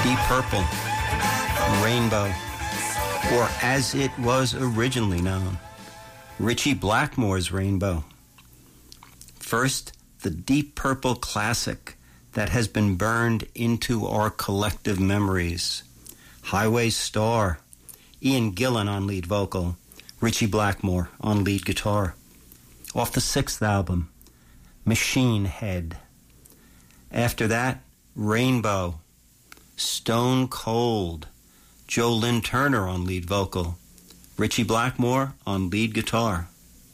Deep Purple, Rainbow, or as it was originally known, Ritchie Blackmore's Rainbow. First, the Deep Purple classic that has been burned into our collective memories. Highway Star, Ian Gillan on lead vocal, Ritchie Blackmore on lead guitar. Off the 6th album, Machine Head. After that, Rainbow, Stone Cold, Joe Lynn Turner on lead vocal, Ritchie Blackmore on lead guitar.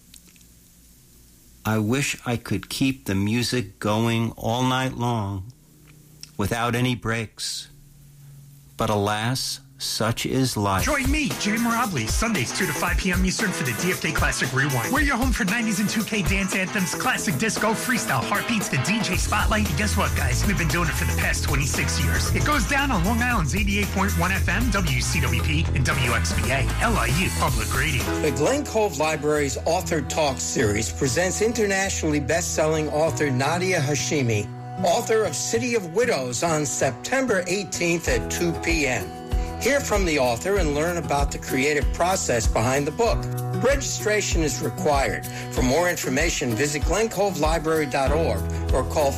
I wish I could keep the music going all night long without any breaks, but alas, such is life. Join me, Jay Marabli, Sundays 2 to 5 p.m. Eastern for the DFK Classic Rewind. We're your home for 90s and 2K dance anthems, classic disco, freestyle, heartbeats, the DJ spotlight. And guess what, guys? We've been doing it for the past 26 years. It goes down on Long Island's 88.1 FM, WCWP, and WXBA, LIU Public Radio. The Glen Cove Library's Author Talk series presents internationally best-selling author Nadia Hashimi, author of City of Widows, on September 18th at 2 p.m. Hear from the author and learn about the creative process behind the book. Registration is required. For more information, visit glencovelibrary.org or call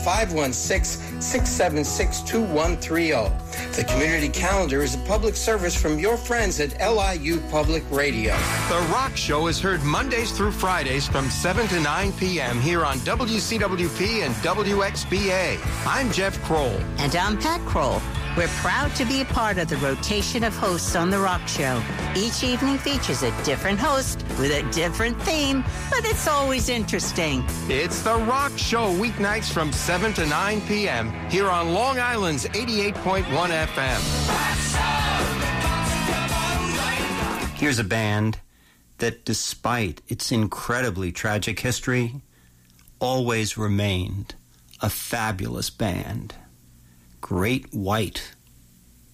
516-676-2130. The community calendar is a public service from your friends at LIU Public Radio. The Rock Show is heard Mondays through Fridays from 7 to 9 p.m. here on WCWP and WXBA. I'm Jeff Kroll. And I'm Pat Kroll. We're proud to be a part of the rotation of hosts on The Rock Show. Each evening features a different host with a different theme, but it's always interesting. It's The Rock Show, weeknights from 7 to 9 p.m. here on Long Island's 88.1 FM. Here's a band that, despite its incredibly tragic history, always remained a fabulous band. Great White.